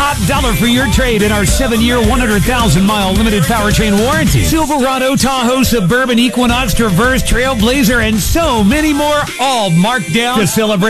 top dollar for your trade in our 7-year, 100,000-mile limited powertrain warranty. Silverado, Tahoe, Suburban, Equinox, Traverse, Trailblazer, and so many more, all marked down to celebrate